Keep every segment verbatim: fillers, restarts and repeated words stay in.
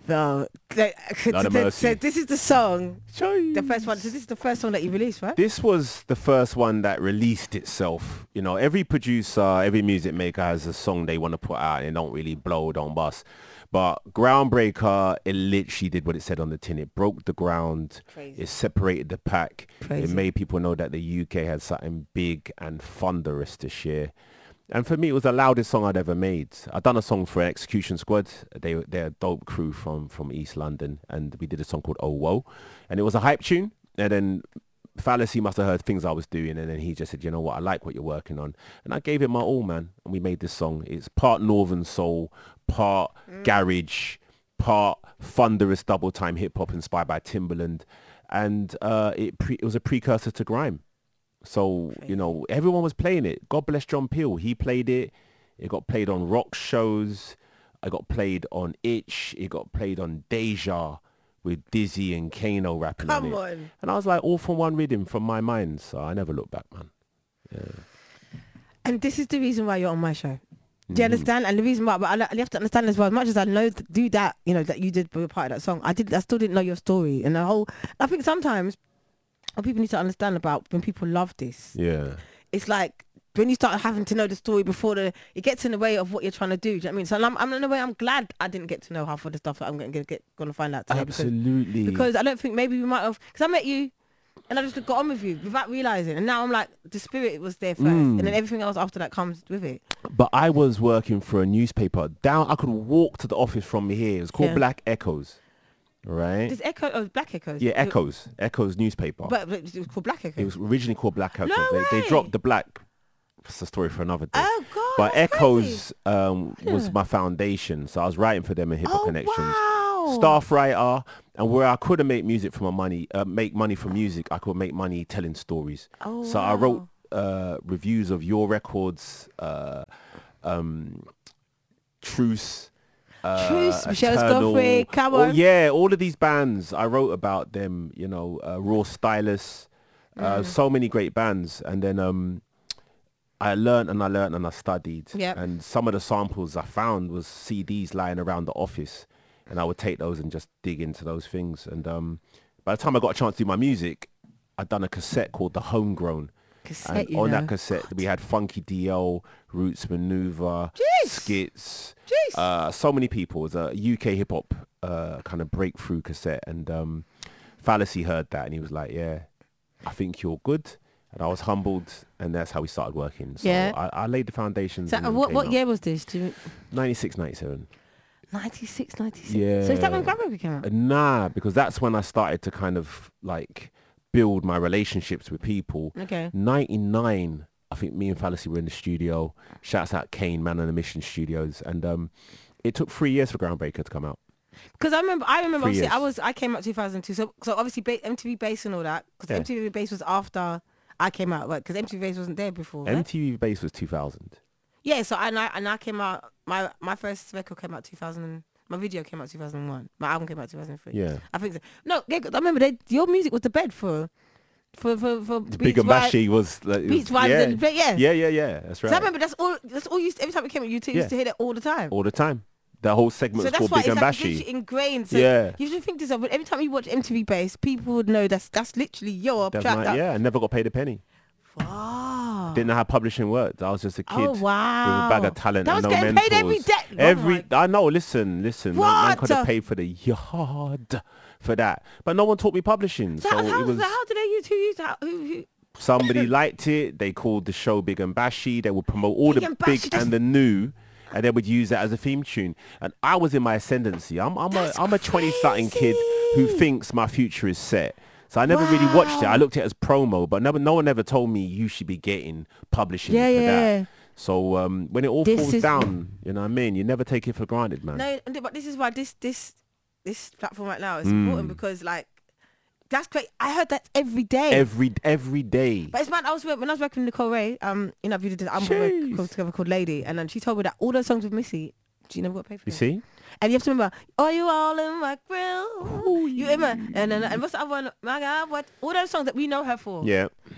So, like, Lot of so, mercy. so this is the song, Choice. the first one. So this is the first song that you released, right? This was the first one that released itself. You know, every producer, every music maker has a song they want to put out and it don't really blow, don't bust. But Groundbreaker, it literally did what it said on the tin. It broke the ground. Crazy. It separated the pack. Crazy. It made people know that the U K had something big and thunderous to share. And for me, it was the loudest song I'd ever made. I'd done a song for Execution Squad. They, they're a dope crew from, from East London. And we did a song called Oh Whoa. And it was a hype tune. And then Fallacy must have heard things I was doing. And then he just said, you know what, I like what you're working on. And I gave it my all, man. And we made this song. It's part Northern Soul, part mm. garage, part thunderous double time hip hop inspired by Timbaland. And uh, it, pre- it was a precursor to grime. So, you know, everyone was playing it. God bless John Peel. He played it. It got played on rock shows. It got played on Itch. It got played on Deja with Dizzy and Kano rapping Come on it. on. And I was like, all from one rhythm from my mind. So I never looked back, man. Yeah. And this is the reason why you're on my show. Do you understand? And the reason why, but I, you have to understand as well, as much as I know, th- do that, you know, that you did be a part of that song, I did, I still didn't know your story. And the whole, I think sometimes what people need to understand about when people love this, Yeah. it's like when you start having to know the story before the, it gets in the way of what you're trying to do. Do you know what I mean? So I'm, I'm in a way, I'm glad I didn't get to know half of the stuff that I'm going to get, going to find out today. Absolutely. Because, because I don't think maybe we might have, because I met you and I just got on with you without realising. And now I'm like, the spirit was there first. Mm. And then everything else after that comes with it. But I was working for a newspaper down, I could walk to the office from here. It was called Yeah. Black Echoes. Right? There's Echo, oh, Black Echoes. Yeah, Echoes. Echoes newspaper. But, but it was called Black Echoes. It was originally called Black Echoes. No they, they way. dropped the black. It's a story for another day. Oh God! But that's Echoes um, Yeah. was my foundation. So I was writing for them in Hip Hop Oh, Connections. wow. Staff writer. And where I couldn't make music for my money, uh, make money from music, I could make money telling stories. Oh, so wow. I wrote uh, reviews of Your Records, uh, um, Truce. Uh, Truce, Michelle Eternal. Scoffrey, come Oh, on. yeah, all of these bands, I wrote about them, you know, uh, Raw Stylus, uh, Mm. so many great bands. And then um, I learned and I learned and I studied. Yep. And some of the samples I found was C Ds lying around the office. And I would take those and just dig into those things. And um, by the time I got a chance to do my music, I'd done a cassette called The Homegrown. Cassette, And you on know. that cassette, we had Funky D L, Roots Maneuver, Jeez. Skits, Jeez. uh, so many people. It was a U K hip hop uh, kind of breakthrough cassette. And um, Fallacy heard that and he was like, yeah, I think you're good. And I was humbled and that's how we started working. So Yeah. I, I laid the foundations. So and uh, then what came what up. year was this? Do you, ninety-six, ninety-seven. ninety-six, ninety-six. Yeah. So is that when Groundbreaker came out? Uh, Nah, because that's when I started to kind of like build my relationships with people. Okay. ninety-nine, I think me and Fallacy were in the studio. Shouts out Kane, Man on a Mission Studios. And um, it took three years for Groundbreaker to come out. Because I remember, I remember, Three obviously, I years. was, I came out two thousand two. So, so obviously, ba- M T V Base and all that. Because Yeah. M T V Base was after I came out, right? Because M T V Base wasn't there before. Right? M T V Base was two thousand. Yeah. So and I and I came out. My my first record came out two thousand. My video came out two thousand one. My album came out two thousand three. Yeah. I think so. No, yeah, 'cause I remember they, your music was the bed for, for for for Big and Bashy was... Like, it Beats was- Vibes yeah. and yeah. yeah, yeah, yeah. That's So I right. remember that's all. That's all you. Used, every time it came out, you t- Yeah. used to hear that all the time. All the time. The whole segment So was that's called why Big it's and like Bashy. literally ingrained. So Yeah. you should think to yourself, every time you watch M T V Base, people would know that's that's literally your That's track. my- that, yeah, I never got paid a penny. Wow. Didn't know how publishing worked. I was just a kid Oh, wow. with a bag of talent That and was no getting mentors. paid every day. Oh, Every my- I know. Listen, listen. Man, man What? could have paid for the yard for that, but no one taught me publishing. So, So, how, it was so how do they use who use how, who, who somebody liked it. They called the show Big and Bashy. They would promote all Big the and big Bashy, that's- and the new. And they would use that as a theme tune. And I was in my ascendancy. I'm, I'm a That's I'm a twenty-something kid who crazy. thinks my future is set. So I never really watched it. Wow. I looked at it as promo, but never, no one ever told me you should be getting publishing Yeah, for yeah, that. yeah. So um, when it all This falls is- down, you know what I mean? You never take it for granted, man. No, and- but this is why this this this platform right now is Mm. important because like that's great. I heard that every day. Every every day. But it's man, I was when I was working with Nicole Ray, um, you know, we did an album Jeez. work together called Lady, and then she told me that all those songs with Missy, she never got paid for You them. see? And you have to remember, are you all in my grill? You remember? And then and what's the other one? My God, what? All those songs that we know her for. Yeah. She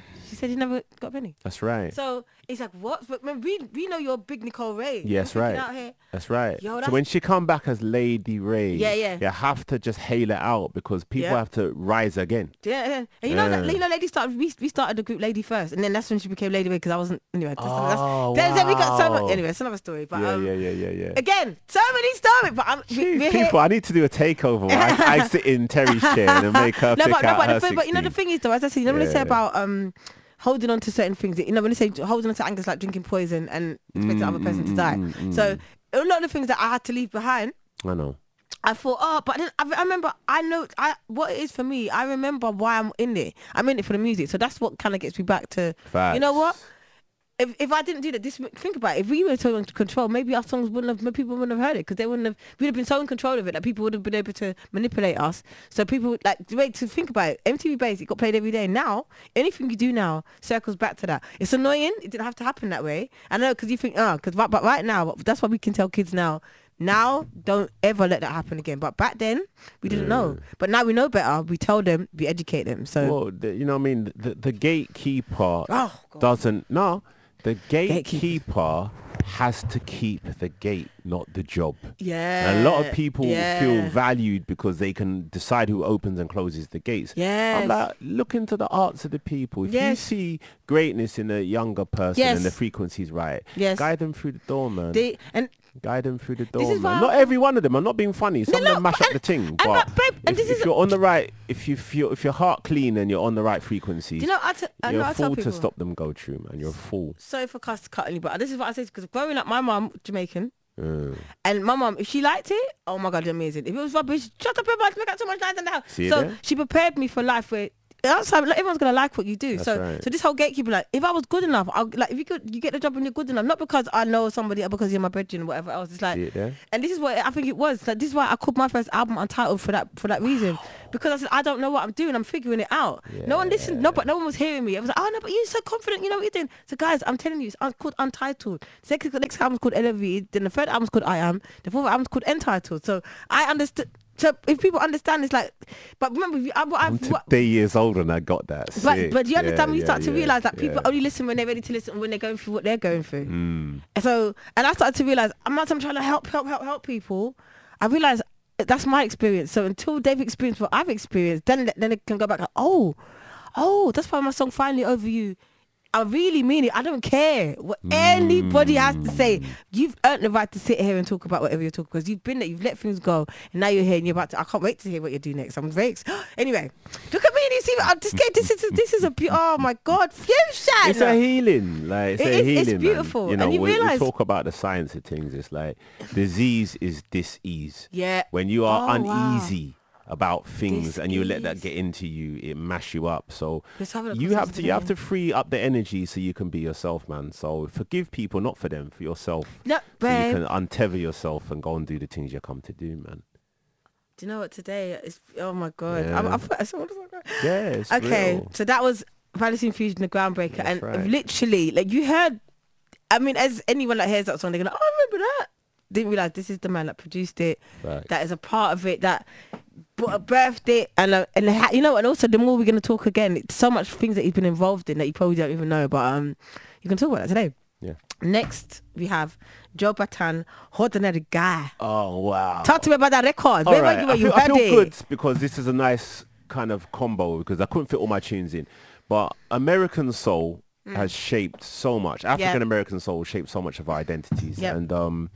said he never got a penny. That's right. So it's like, what? But man, we we know you're big Nicole Ray. Yes, You're freaking right. Out here. That's right. Yo, so that's- when she come back as Lady Ray, Yeah, yeah. you have to just hail it out because people Yeah. have to rise again. Yeah, yeah. And you know, Yeah. that, you know, Lady started. We, we started the group Lady first, and then that's when she became Lady Ray because I wasn't. Anyway, that's, Oh, that's, then we got so wow. much. Anyway, it's another story. But yeah, um, yeah, yeah, yeah, yeah. again, so many stories. But I'm we, Jeez, we're people, here. I need to do a takeover. I, I sit in Terry's chair and make her No, pick but, no, out but, her the thing, but you know the sixteen. thing is though, as I said, you know when they say Yeah. about um holding on to certain things, you know when they say holding on to anger is like drinking poison and expecting the other person to die. mm, mm, So a lot of the things that I had to leave behind. I know. I thought, oh, but then I, I remember, I know, I what it is for me. I remember why I'm in there. I'm in it for the music, so that's what kind of gets me back to. You know what? Facts. If if I didn't do that, this think about it. If we were so in control, maybe our songs wouldn't have. People wouldn't have heard it because they wouldn't have. We'd have been so in control of it that people would have been able to manipulate us. So people would, like wait to think about it. M T V Base, it got played every day. Now anything you do now circles back to that. It's annoying. It didn't have to happen that way. I know because you think, oh, because but, but right now, that's what we can tell kids now. Now, don't ever let that happen again. But back then, we didn't know. But now we know better. We tell them, we educate them. So, Well, the, you know what I mean? The, the gatekeeper Oh, God. doesn't... No, the Gatekeeper. gatekeeper has to keep the gate, not the job. yeah. And a lot of people yeah. feel valued because they can decide who opens and closes the gates. Yes. I'm like, look into the arts of the people. If you Yes. see greatness in a younger person Yes. and the frequency's right, Yes. guide them through the door, man. They, and Guide them through the This door, is man. why- Not every one of them. I'm not being funny. Some No, of them no, mash but- up the ting. and But but, babe, and if, this if is- you're on the right, if you feel, if your heart clean and you're on the right frequencies, do you know, I, t- I you're know I a tell fool people. to stop them go through, man. You're a fool. Sorry for cuss cutting you, but this is what I say because growing up, my mum Jamaican, Mm. and my mum, if she liked it, oh my god, amazing. If it was rubbish, shut up, everybody, make out so much noise in the house. See it So there? she prepared me for life where outside, like, everyone's gonna like what you do. That's so, right. so this whole gatekeeper, like, if I was good enough, I'll, like, if you could, you get the job when you're good enough, not because I know somebody, or because you're my bedroom or whatever else. It's like, See it there? and this is what I think it was. Like, this is why I called my first album Untitled for that for that reason, because I said I don't know what I'm doing. I'm figuring it out. No one listened. No, but no one was hearing me. I was like, oh no, but you're so confident. You know what you're doing. So guys, I'm telling you, it's un- called Untitled. The next, the next album's called Elevated. Then the third album's called I Am. The fourth album's called Entitled. So I understood. So if people understand, it's like, but remember, if you- I, I, I'm what, today years old and I got that. but Sick. but you understand Yeah, when you yeah, start to yeah, realize that people yeah. only listen when they're ready to listen, when they're going through what they're going through. Mm. So, and I started to realize, I'm not I'm trying to help, help, help, help people. I realized that's my experience. So until they've experienced what I've experienced, then then they can go back. Like, oh, oh, that's why my song Finally Over You. I really mean it. I don't care what anybody has to say. You've earned the right to sit here and talk about whatever you're talking, because you've been there, you've let things go, and now you're here and you're about to. I can't wait to hear what you do next. I'm very. Ex- anyway, look at me and you see. I'm just getting this is this is a be- oh my god, fusion. It's a healing, like it's It a is- it's healing. man. beautiful. You know, And you we, we realise- talk about the science of things. It's like disease is dis-ease. Yeah. When you are Oh, wow. uneasy about things and you let that Dis-ease. get into you, it mash you up. So Let's have a look you at have this to you have today. to free up the energy so you can be yourself, man. So forgive people, not for them, for yourself. No, So you babe. can untether yourself and go and do the things you come to do, man. Do you know what today is? Oh my god! Yeah. I'm, I'm, someone was like, Yeah, it's okay, real. so that was Valentine Fusion, the groundbreaker, That's and right. literally, like you heard. I mean, as anyone that hears that song, they're gonna, oh, I remember that. Didn't realize this is the man that produced it. Facts. That is a part of it. That b- birthed it, and uh, and ha- you know, and also the more we're gonna talk again, it's so much things that he's been involved in that you probably don't even know. But um, you can talk about that today. Yeah. Next, we have Joe Batan, Ordinary Guy. Oh wow. Talk to me about that record. All Where right. were you I when you feel, I heard feel it? good because this is a nice kind of combo because I couldn't fit all my tunes in. But American soul Mm. has shaped so much. African American soul shaped so much of our identities. Yep. And um,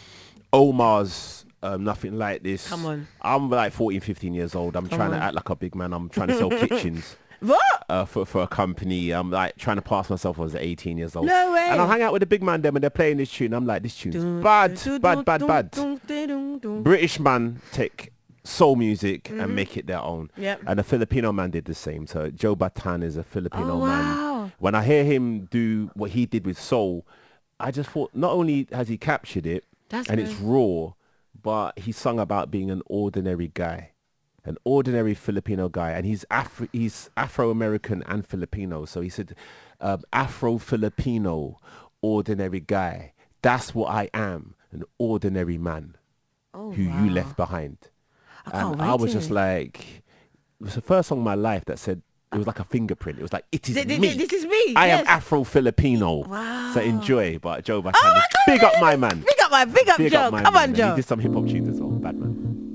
Omar's um, Nothing Like This. Come on. I'm like fourteen, fifteen years old. I'm Come trying on. to act like a big man. I'm trying to sell kitchens. What? Uh, for for a company, I'm like trying to pass myself as eighteen years old. No way. And I hang out with the big man them and they're playing this tune. I'm like, this tune's Dun, bad, dun, bad, dun, bad, dun, bad. dun, dun, dun, dun. British man take soul music and make it their own. Yep. And a Filipino man did the same. So Joe Batan is a Filipino Oh, man. wow. When I hear him do what he did with soul, I just thought not only has he captured it That's and very- it's raw, but he sung about being an ordinary guy. An ordinary Filipino guy, and he's Afro, he's Afro-American and Filipino. So he said, um, Afro-Filipino, ordinary guy. That's what I am, an ordinary man Oh, who wow. you left behind. I can't And wait I was to just hear like, it was the first song in my life that said, it was like a fingerprint. It was like, it is Th- th- me. th- This is me. I yes. am Afro-Filipino. Wow. So enjoy. But Joe Oh Batangas, my God, big up my man. Big up my, big up Big Joe. up my Come man. on, Joe. He did some hip hop tunes as well. Bad man.